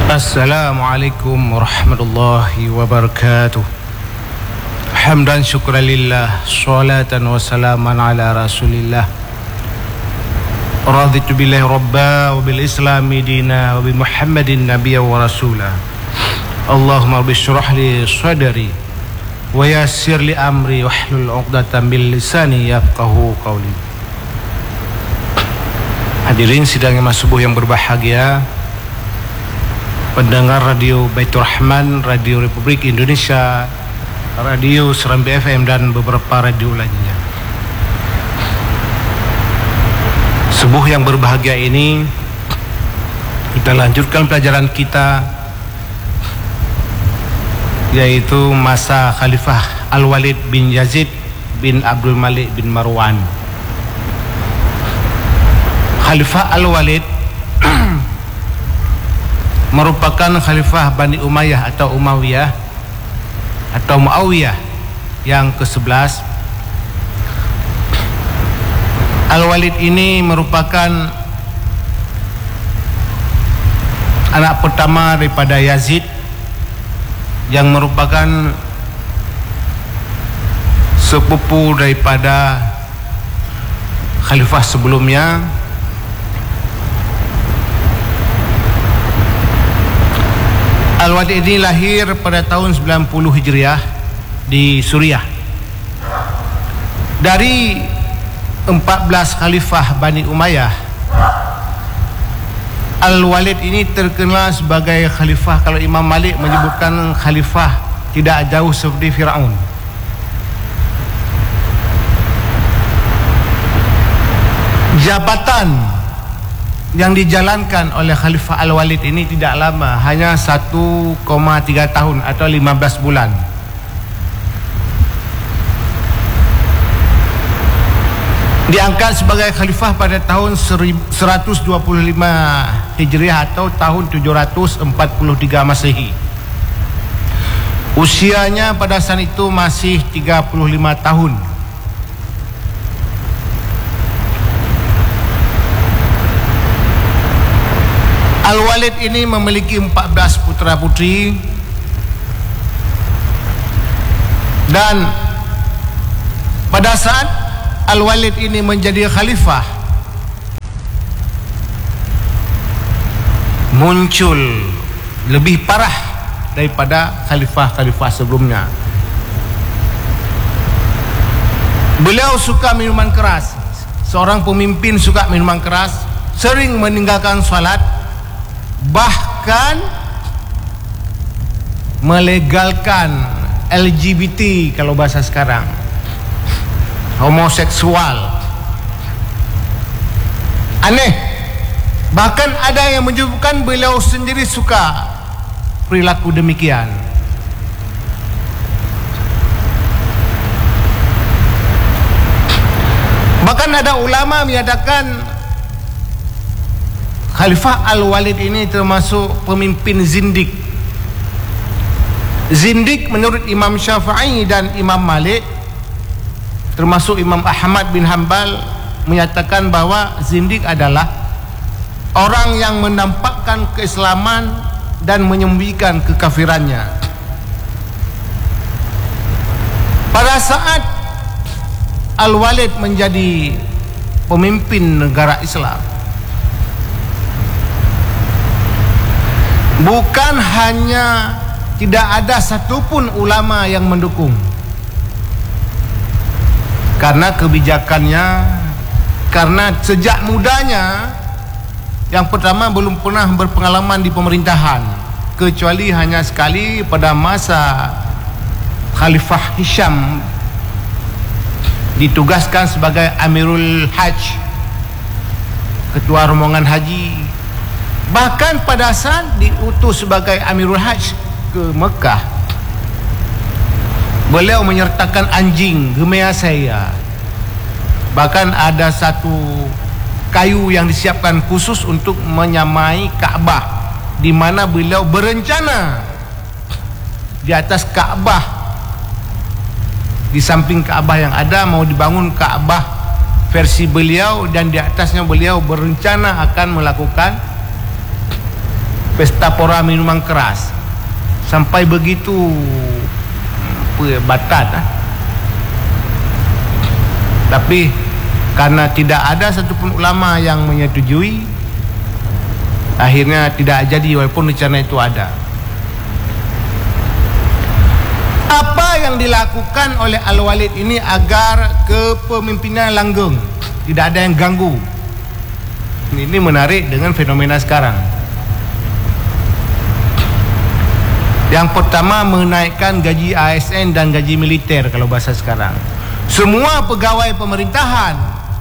Assalamualaikum warahmatullahi wabarakatuh. Hamdan syukran lillah, salatan wa salaman ala rasulillah. Raditu billahi rabba wa bil islami dina wa bi muhammadin nabiyya wa rasulah. Allahumma rabbi syrah li sadri wa yassir li amri wahlul 'uqdatam min lisani yafqahu qawli. Hadirin sidang Imam Subuh yang berbahagia, pendengar Radio Baitur Rahman, Radio Republik Indonesia, Radio Serambi FM dan beberapa radio lainnya. Subuh yang berbahagia ini kita lanjutkan pelajaran kita, yaitu masa Khalifah Al-Walid bin Yazid bin Abdul Malik bin Marwan. Khalifah Al-Walid merupakan Khalifah Bani Umayyah atau Umayyah atau Muawiyah yang ke-11. Al-Walid ini merupakan anak pertama daripada Yazid, yang merupakan sepupu daripada Khalifah sebelumnya. Al-Walid ini lahir pada tahun 90 Hijriah di Suriah. Dari 14 Khalifah Bani Umayyah, Al-Walid ini terkenal sebagai Khalifah, kalau Imam Malik menyebutkan Khalifah tidak jauh seperti Fir'aun. Jabatan yang dijalankan oleh Khalifah Al-Walid ini tidak lama, hanya 1,3 tahun atau 15 bulan. Diangkat sebagai Khalifah pada tahun 125 Hijriah atau tahun 743 Masehi. Usianya pada saat itu masih 35 tahun. Al-Walid ini memiliki 14 putra putri, dan pada saat Al-Walid ini menjadi khalifah, muncul lebih parah daripada khalifah-khalifah sebelumnya. Beliau suka minuman keras. Seorang pemimpin suka minuman keras, sering meninggalkan salat, bahkan melegalkan LGBT, kalau bahasa sekarang, homoseksual. Aneh. Bahkan ada yang menyebutkan beliau sendiri suka perilaku demikian. Bahkan ada ulama menyatakan Khalifah Al-Walid ini termasuk pemimpin zindik. Zindik menurut Imam Syafi'i dan Imam Malik, termasuk Imam Ahmad bin Hanbal, menyatakan bahwa zindik adalah orang yang menampakkan keislaman dan menyembunyikan kekafirannya. Pada saat Al-Walid menjadi pemimpin negara Islam, bukan hanya tidak ada satupun ulama yang mendukung karena kebijakannya, karena sejak mudanya, yang pertama belum pernah berpengalaman di pemerintahan, kecuali hanya sekali pada masa Khalifah Hisham ditugaskan sebagai Amirul Hajj, ketua rombongan haji. Bahkan pada saat diutus sebagai Amirul Hajj ke Mekah, beliau menyertakan anjing gemea saya. Bahkan ada satu kayu yang disiapkan khusus untuk menyamai Ka'bah, di mana beliau berencana di atas Ka'bah, di samping Ka'bah yang ada, mau dibangun Ka'bah versi beliau, dan di atasnya beliau berencana akan melakukan pesta pora minuman keras, sampai begitu batat. Tapi karena tidak ada satupun ulama yang menyetujui, akhirnya tidak jadi walaupun rencana itu ada. Apa yang dilakukan oleh Al-Walid ini agar kepemimpinan langgeng, tidak ada yang ganggu. Ini menarik dengan fenomena sekarang. Yang pertama, menaikkan gaji ASN dan gaji militer kalau bahasa sekarang. Semua pegawai pemerintahan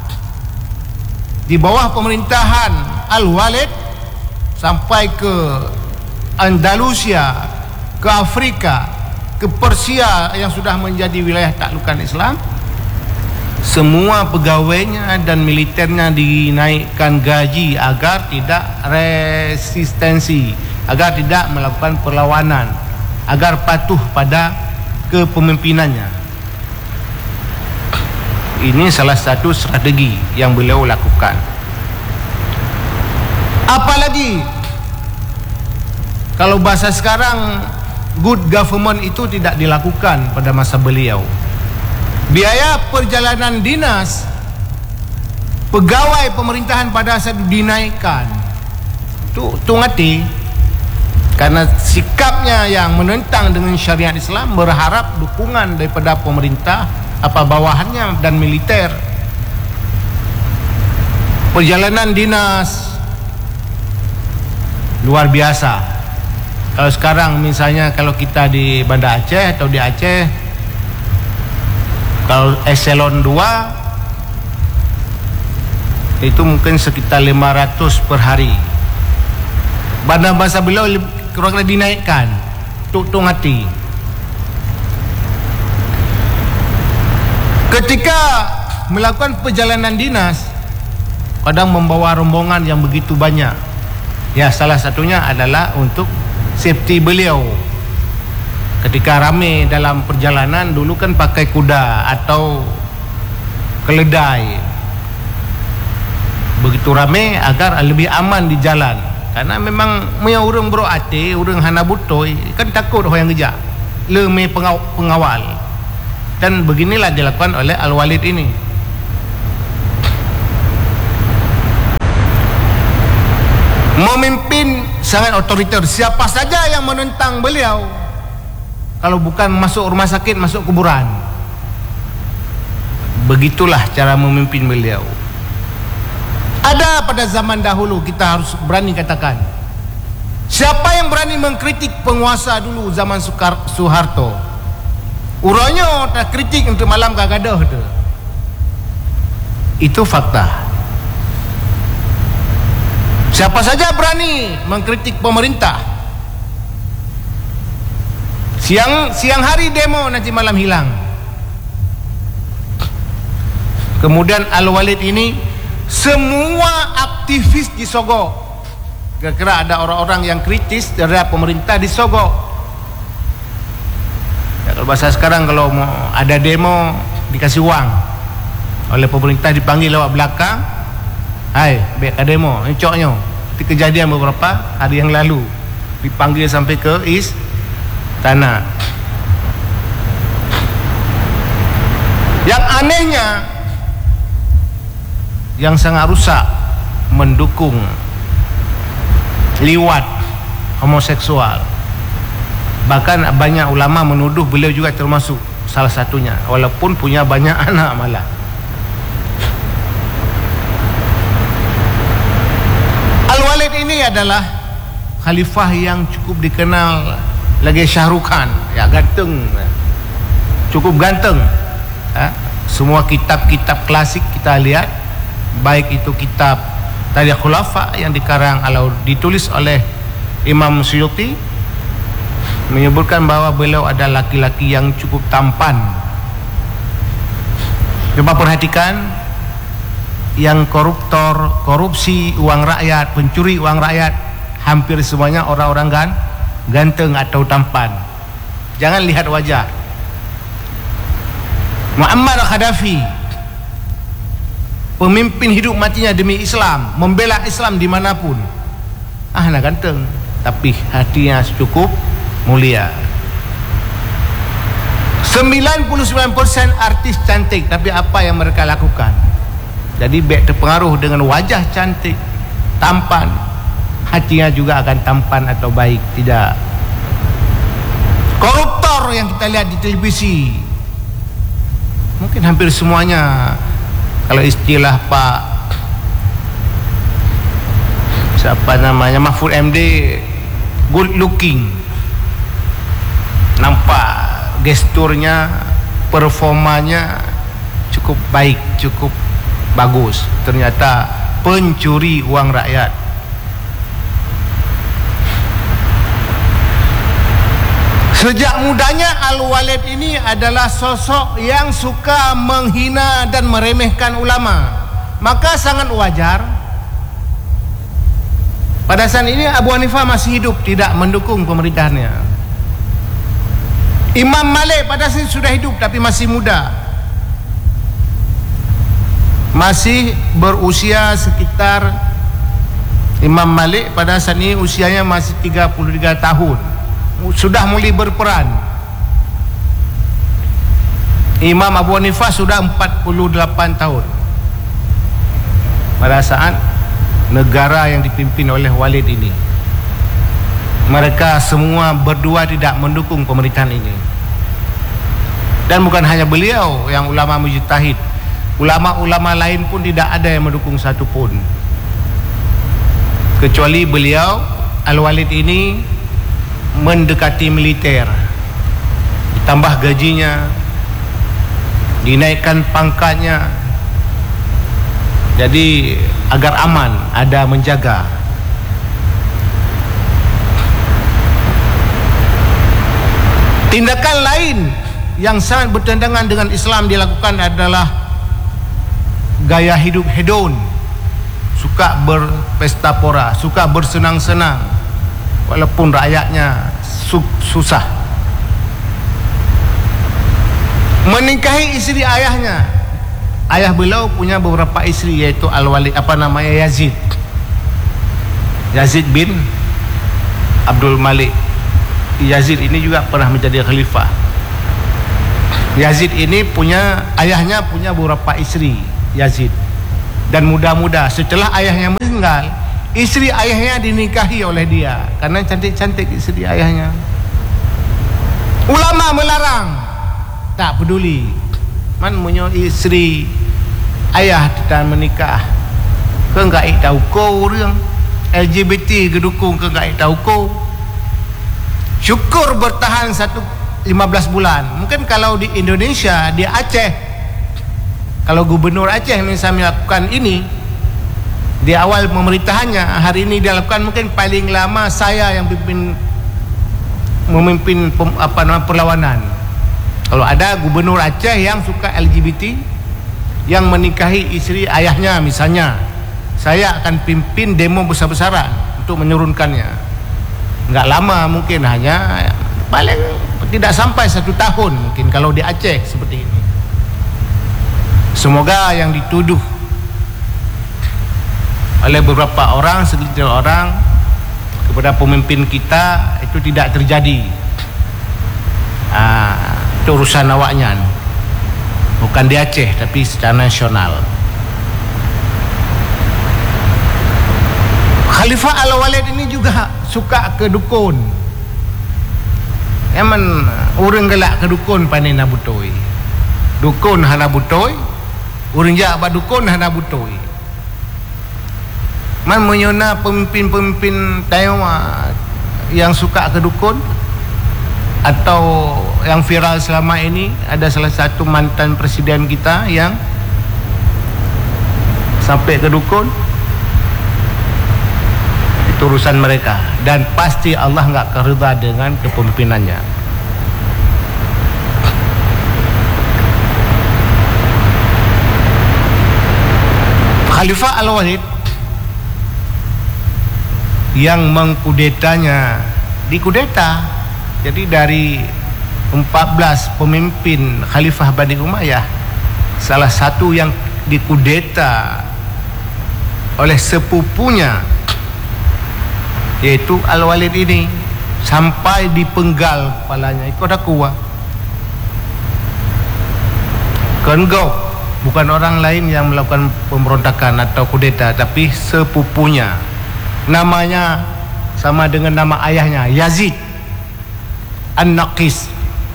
di bawah pemerintahan Al-Walid sampai ke Andalusia, ke Afrika, ke Persia yang sudah menjadi wilayah taklukan Islam, semua pegawainya dan militernya dinaikkan gaji agar tidak resistensi, agar tidak melakukan perlawanan, agar patuh pada kepemimpinannya. Ini salah satu strategi yang beliau lakukan. Apalagi kalau bahasa sekarang, good government itu tidak dilakukan pada masa beliau. Biaya perjalanan dinas pegawai pemerintahan pada saat dinaikkan. Itu ngerti. Karena sikapnya yang menentang dengan syariat Islam, berharap dukungan daripada pemerintah, apa bawahannya dan militer. Perjalanan dinas luar biasa. Kalau sekarang misalnya kalau kita di Banda Aceh atau di Aceh, kalau eselon 2 itu mungkin sekitar 500 per hari. Banda bahasa beliau kurang dinaikkan. Tuk hati. Ketika melakukan perjalanan dinas, kadang membawa rombongan yang begitu banyak. Ya, salah satunya adalah untuk safety beliau. Ketika ramai dalam perjalanan, dulu kan pakai kuda atau keledai. Begitu ramai agar lebih aman di jalan. Karena memang punya orang berhati, orang hana butoi, kan takut orang yang kejar. Lemah pengawal. Dan beginilah dilakukan oleh Al-Walid ini. Memimpin sangat otoriter. Siapa saja yang menentang beliau, kalau bukan masuk rumah sakit, masuk kuburan. Begitulah cara memimpin beliau. Ada pada zaman dahulu, kita harus berani katakan, siapa yang berani mengkritik penguasa dulu zaman Soeharto, uranya tak kritik untuk malam kagadah tu. Itu fakta. Siapa saja berani mengkritik pemerintah, siang hari demo, nanti malam hilang. Kemudian Al-Walid ini semua aktivis disogok. Kira-kira ada orang-orang yang kritis terhadap pemerintah disogok. Ya, kalau bahasa sekarang, kalau mau ada demo dikasih uang oleh pemerintah, dipanggil lewat belakang. Hai, baik ada demo, ini coknya. Itu kejadian beberapa hari yang lalu, dipanggil sampai ke istana. Yang anehnya, yang sangat rusak, mendukung liwat homoseksual. Bahkan banyak ulama menuduh beliau juga termasuk salah satunya, walaupun punya banyak anak malah. Al-Walid ini adalah khalifah yang cukup dikenal, lagi Syahrukh Khan, ya, ganteng, cukup ganteng. Semua kitab-kitab klasik kita lihat, baik itu kitab Tarikh Khulafa yang dikarang atau ditulis oleh Imam Suyuti, menyebutkan bahwa beliau adalah laki-laki yang cukup tampan. Coba perhatikan, yang koruptor, korupsi uang rakyat, pencuri uang rakyat, hampir semuanya orang-orang ganteng atau tampan. Jangan lihat wajah. Muammar Gaddafi, pemimpin hidup matinya demi Islam, membela Islam dimanapun. Nak ganteng, tapi hatinya cukup mulia. 99% artis cantik, tapi apa yang mereka lakukan? Jadi baik terpengaruh dengan wajah cantik, tampan, hatinya juga akan tampan atau baik? Tidak. Koruptor yang kita lihat di televisi, mungkin hampir semuanya, kalau istilah Pak siapa namanya, Mahfud MD, good looking, nampak gesturnya, performanya cukup baik, cukup bagus. Ternyata pencuri uang rakyat. Sejak mudanya Al-Walid ini adalah sosok yang suka menghina dan meremehkan ulama. Maka sangat wajar pada saat ini Abu Hanifah masih hidup, tidak mendukung pemerintahannya. Imam Malik pada saat ini sudah hidup tapi masih muda, masih berusia sekitar, Imam Malik pada saat ini usianya masih 33 tahun, sudah mulai berperan. Imam Abu Hanifah sudah 48 tahun pada saat negara yang dipimpin oleh Walid ini. Mereka semua berdua tidak mendukung pemerintahan ini. Dan bukan hanya beliau yang ulama mujtahid, ulama-ulama lain pun tidak ada yang mendukung satu pun, kecuali beliau. Al-Walid ini mendekati militer, ditambah gajinya, dinaikkan pangkatnya, jadi agar aman, ada menjaga. Tindakan lain yang sangat bertentangan dengan Islam dilakukan adalah gaya hidup hedon, suka berpesta pora, suka bersenang-senang walaupun rakyatnya susah. Menikahi istri ayahnya. Ayah beliau punya beberapa istri, yaitu Al-Walid, Yazid bin Abdul Malik. Yazid ini juga pernah menjadi khalifah. Yazid ini ayahnya punya beberapa istri, Yazid, dan muda-muda. Setelah ayahnya meninggal, istri ayahnya dinikahi oleh dia karena cantik-cantik istri ayahnya. Ulama melarang, tak peduli man punya istri ayah tidak menikah ke enggak tahu kau orang LGBT gedukung ke enggak tahu kau. Syukur bertahan 15 bulan. Mungkin kalau di Indonesia, di Aceh, kalau gubernur Aceh misalnya melakukan ini di awal pemerintahannya, hari ini dia lakukan, mungkin paling lama saya yang memimpin perlawanan. Kalau ada gubernur Aceh yang suka LGBT, yang menikahi istri ayahnya misalnya, saya akan pimpin demo besar-besaran untuk menurunkannya. Enggak lama, mungkin hanya paling tidak sampai 1 tahun mungkin kalau di Aceh seperti ini. Semoga yang dituduh oleh beberapa orang, segelintir orang kepada pemimpin kita itu tidak terjadi. Itu urusan awaknya, bukan di Aceh tapi secara nasional. Khalifah Al-Walid ini juga suka ke dukun. Emang orang gelak ke dukun pandai nak butoi. Dukun hana butoi, orang jak ba dukun hana butoi. Man menyona pemimpin-pemimpin Taiwan yang suka ke dukun, atau yang viral selama ini ada salah satu mantan presiden kita yang sampai ke dukun. Itu urusan mereka, dan pasti Allah enggak keridha dengan kepemimpinannya. Khalifah Al-Walid yang mengkudetanya dikudeta. Jadi dari 14 pemimpin Khalifah Bani Umayyah, salah satu yang dikudeta oleh sepupunya yaitu Al-Walid ini, sampai dipenggal kepalanya. Ikut aku Kengau bukan orang lain yang melakukan pemberontakan atau kudeta, tapi sepupunya. Namanya sama dengan nama ayahnya, Yazid An-Naqis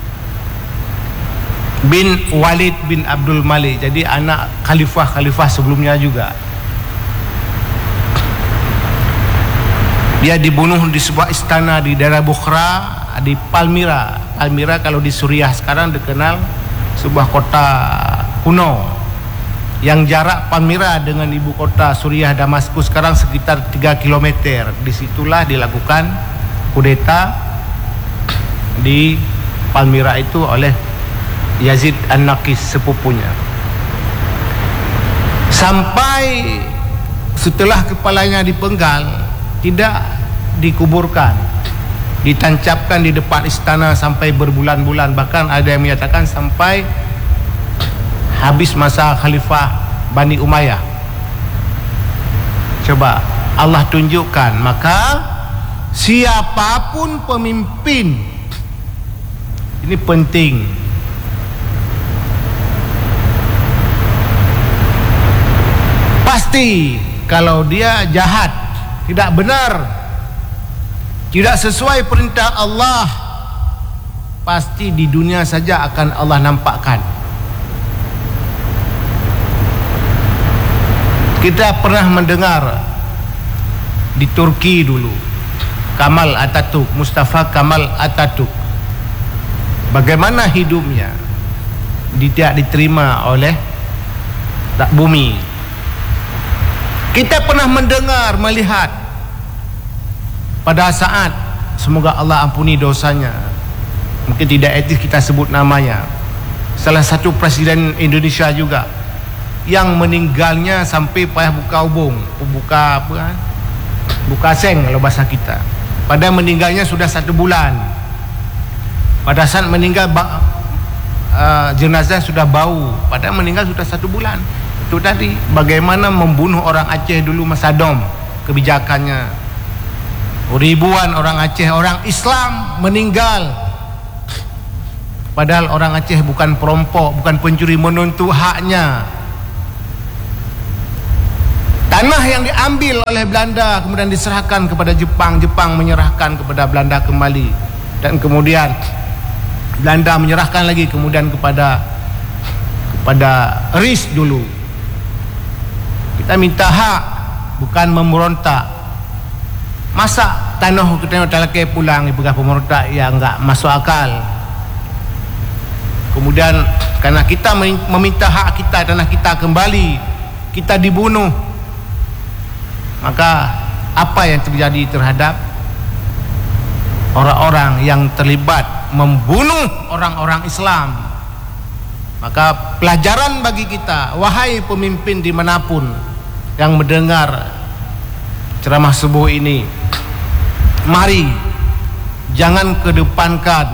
bin Walid bin Abdul Malik. Jadi anak khalifah sebelumnya juga. Dia dibunuh di sebuah istana di daerah Bukhara, di Palmyra. Palmyra kalau di Suriah sekarang dikenal sebuah kota kuno yang jarak Palmyra dengan ibu kota Suriah Damaskus sekarang sekitar 3 km. Disitulah dilakukan kudeta di Palmyra itu oleh Yazid An-Naqis, sepupunya. Sampai setelah kepalanya dipenggal, tidak dikuburkan, ditancapkan di depan istana sampai berbulan-bulan. Bahkan ada yang menyatakan sampai habis masa Khalifah Bani Umayyah. Coba Allah tunjukkan, maka siapapun pemimpin, ini penting, pasti kalau dia jahat, tidak benar, tidak sesuai perintah Allah, pasti di dunia saja akan Allah nampakkan. Kita pernah mendengar di Turki dulu, Kemal Atatürk, Mustafa Kemal Atatürk, bagaimana hidupnya tidak diterima oleh bumi. Kita pernah mendengar, melihat pada saat, semoga Allah ampuni dosanya, mungkin tidak etis kita sebut namanya, salah satu presiden Indonesia juga, yang meninggalnya sampai payah buka hubung, buka apa kan? Buka seng kalau bahasa kita. Pada meninggalnya sudah 1 bulan. Pada saat meninggal jenazah sudah bau. Pada meninggal sudah 1 bulan. Itu tadi bagaimana membunuh orang Aceh dulu masa Dom, kebijakannya. Ribuan orang Aceh, orang Islam meninggal. Padahal orang Aceh bukan perampok, bukan pencuri, menuntut haknya. Tanah yang diambil oleh Belanda kemudian diserahkan kepada Jepang, Jepang menyerahkan kepada Belanda kembali, dan kemudian Belanda menyerahkan lagi kemudian kepada RIS dulu. Kita minta hak, bukan memberontak. Masa tanah kita talakai pulang dipegang pemberontak yang enggak masuk akal. Kemudian karena kita meminta hak kita, tanah kita kembali, kita dibunuh. Maka apa yang terjadi terhadap orang-orang yang terlibat membunuh orang-orang Islam? Maka pelajaran bagi kita, wahai pemimpin dimanapun yang mendengar ceramah subuh ini, mari jangan kedepankan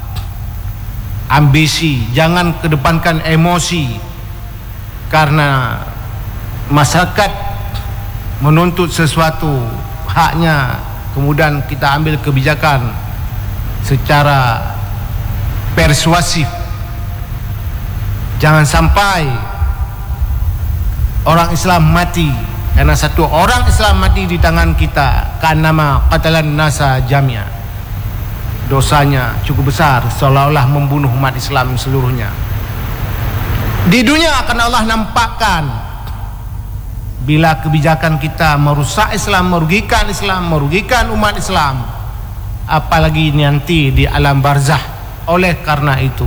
ambisi, jangan kedepankan emosi, karena masyarakat menuntut sesuatu haknya, kemudian kita ambil kebijakan secara persuasif. Jangan sampai orang Islam mati, karena satu orang Islam mati di tangan kita, kanama qatalan nasa jamia, dosanya cukup besar, seolah-olah membunuh umat Islam seluruhnya. Di dunia akan Allah nampakkan bila kebijakan kita merusak Islam, merugikan umat Islam, apalagi nanti di alam barzah. Oleh karena itu,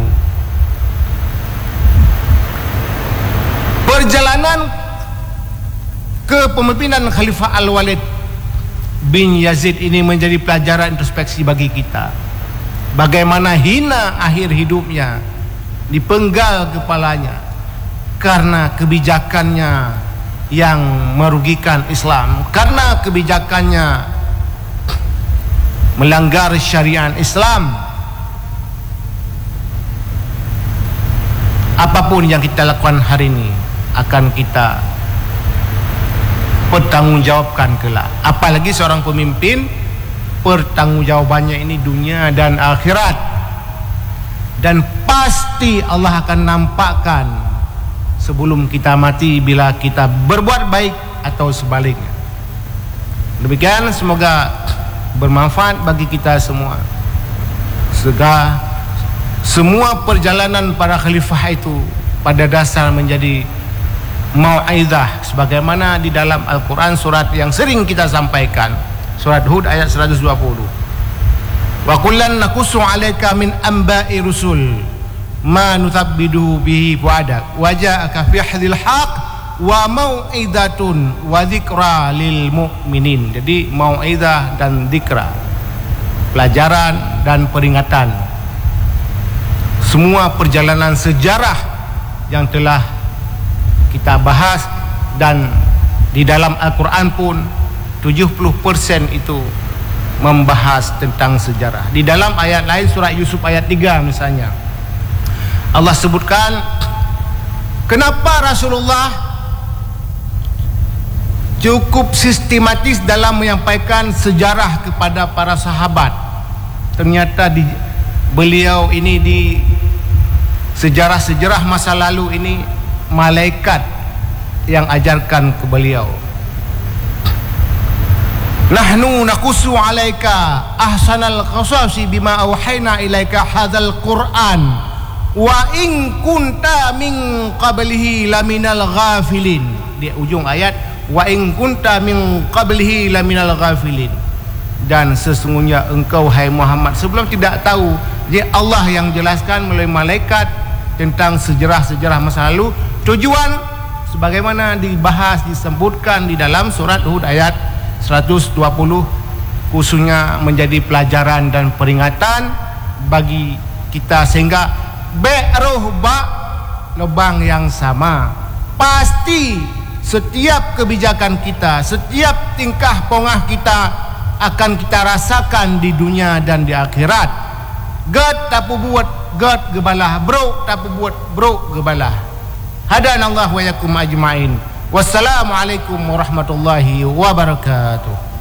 perjalanan kepemimpinan Khalifah Al-Walid bin Yazid ini menjadi pelajaran introspeksi bagi kita. Bagaimana hina akhir hidupnya, dipenggal kepalanya karena kebijakannya yang merugikan Islam, karena kebijakannya melanggar syariat Islam. Apapun yang kita lakukan hari ini akan kita pertanggungjawabkan kelak. Apalagi seorang pemimpin pertanggungjawabannya ini dunia dan akhirat, dan pasti Allah akan nampakkan sebelum kita mati bila kita berbuat baik atau sebaliknya. Demikian, semoga bermanfaat bagi kita semua. Semua perjalanan para khalifah itu pada dasar menjadi mau'izah, sebagaimana di dalam Al-Quran surat yang sering kita sampaikan, surat Hud ayat 120. Wa kullan naqussu 'alaika min anba'i rusul ma nuthabbidu bihi fuadak wa ja'aka fi hadhil haqq wa mau'izatun wa dzikra lil mu'minin. Jadi mau'izah dan dzikra, pelajaran dan peringatan. Semua perjalanan sejarah yang telah kita bahas, dan di dalam Al-Quran pun 70% itu membahas tentang sejarah. Di dalam ayat lain, surat Yusuf ayat 3 misalnya, Allah sebutkan kenapa Rasulullah cukup sistematis dalam menyampaikan sejarah kepada para sahabat. Ternyata beliau ini di sejarah-sejarah masa lalu ini malaikat yang ajarkan ke beliau. Nahnu naqussu 'alaika ahsanal qasasi bima auhayna ilaika hadzal Qur'an wa in kunta min qablihi laminal ghafilin. Di ujung ayat, wa in kunta min qablihi laminal ghafilin. Dan sesungguhnya engkau, hai Muhammad, sebelum tidak tahu. Jadi Allah yang jelaskan melalui malaikat tentang sejarah-sejarah masa lalu. Tujuan sebagaimana dibahas, disebutkan di dalam surat Hud ayat 120, khususnya menjadi pelajaran dan peringatan bagi kita, sehingga lubang yang sama. Pasti setiap kebijakan kita, setiap tingkah pongah kita akan kita rasakan di dunia dan di akhirat. God tak buat, God gebalah. Bro tak buat, bro gebalah. Hadanallahu wa yakum ajma'in. Wassalamualaikum warahmatullahi wabarakatuh.